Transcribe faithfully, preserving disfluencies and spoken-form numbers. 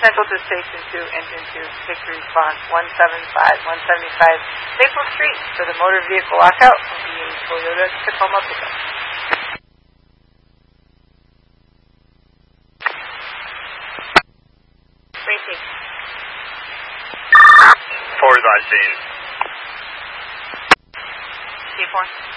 Central to Station two, Engine two, Victory Response one seven five, one seventy-five Maple Street for the motor vehicle lockout from the Toyota Tacoma pickup. Racing. Four is on scene. C four.